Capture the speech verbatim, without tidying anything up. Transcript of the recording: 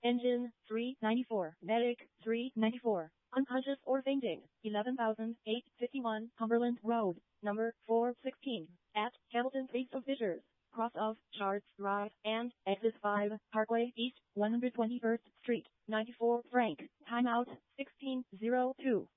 Engine, three ninety-four. Medic, three ninety-four. Unconscious or fainting, eleven thousand eight hundred fifty-one Cumberland Road, number four sixteen, at Hamilton Place of Fishers, cross of Shards Drive, and exit five, Parkway East, one hundred twenty-first Street, ninety-four Frank. Timeout, sixteen oh two.